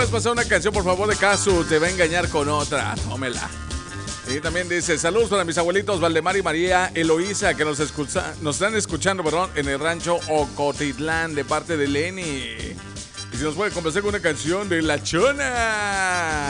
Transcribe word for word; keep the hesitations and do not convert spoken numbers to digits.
¿Puedes pasar una canción, por favor, de Casu? Te va a engañar con otra. Tómela. Y también dice, saludos para mis abuelitos Valdemar y María Eloísa, que nos, escucha, nos están escuchando, perdón, en el rancho Ocotitlán, de parte de Lenny. Y si nos puede complacer con una canción de La Chona.